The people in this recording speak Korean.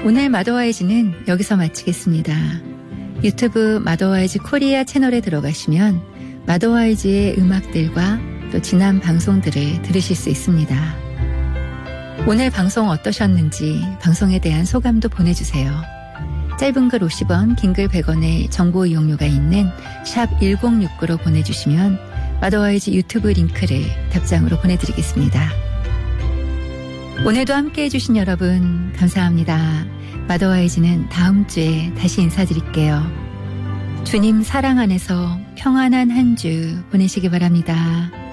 오늘 마더와이즈는 여기서 마치겠습니다. 유튜브 마더와이즈 코리아 채널에 들어가시면 마더와이즈의 음악들과 또 지난 방송들을 들으실 수 있습니다. 오늘 방송 어떠셨는지 방송에 대한 소감도 보내주세요. 짧은 글 50원, 긴 글 100원의 정보 이용료가 있는 샵 1069로 보내주시면 마더와이즈 유튜브 링크를 답장으로 보내드리겠습니다. 오늘도 함께해 주신 여러분 감사합니다. 마더와이즈는 다음 주에 다시 인사드릴게요. 주님 사랑 안에서 평안한 한 주 보내시기 바랍니다.